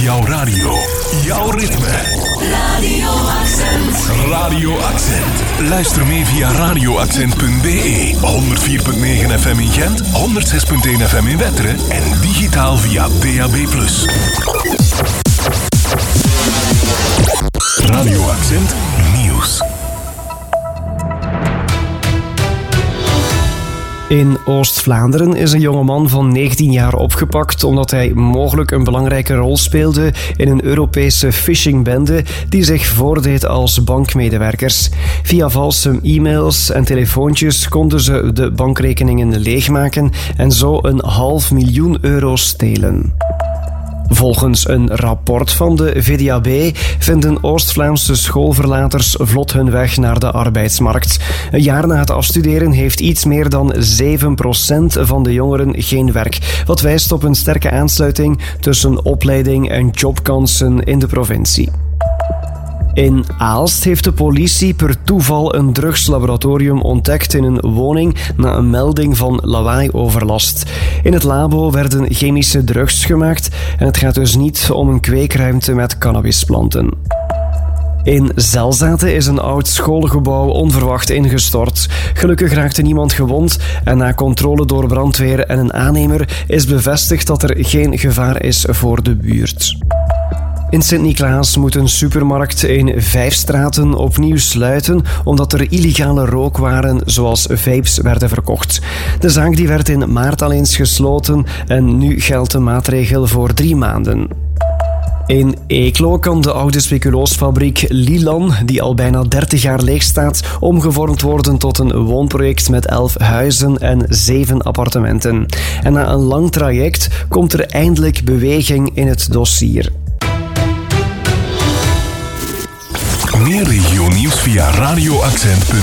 Jouw radio. Jouw ritme. Radio Accent. Radio Accent. Luister mee via radioaccent.be. 104.9 FM in Gent, 106.1 FM in Wetteren en digitaal via DAB+. Radio Accent Nieuws. In Oost-Vlaanderen is een jongeman van 19 jaar opgepakt omdat hij mogelijk een belangrijke rol speelde in een Europese phishingbende die zich voordeed als bankmedewerkers. Via valse e-mails en telefoontjes konden ze de bankrekeningen leegmaken en zo €500.000 stelen. Volgens een rapport van de VDAB vinden Oost-Vlaamse schoolverlaters vlot hun weg naar de arbeidsmarkt. Een jaar na het afstuderen heeft iets meer dan 7% van de jongeren geen werk, wat wijst op een sterke aansluiting tussen opleiding en jobkansen in de provincie. In Aalst heeft de politie per toeval een drugslaboratorium ontdekt in een woning na een melding van lawaaioverlast. In het labo werden chemische drugs gemaakt en het gaat dus niet om een kweekruimte met cannabisplanten. In Zelzate is een oud schoolgebouw onverwacht ingestort. Gelukkig raakte niemand gewond en na controle door brandweer en een aannemer is bevestigd dat er geen gevaar is voor de buurt. In Sint-Niklaas moet een supermarkt in 5 straten opnieuw sluiten omdat er illegale rookwaren zoals vapes werden verkocht. De zaak die werd in maart al eens gesloten en nu geldt de maatregel voor 3 maanden. In Eeklo kan de oude speculoosfabriek Lilan, die al bijna 30 jaar leeg staat, omgevormd worden tot een woonproject met 11 huizen en 7 appartementen. En na een lang traject komt er eindelijk beweging in het dossier. Meer regionieuws via radioaccent.be.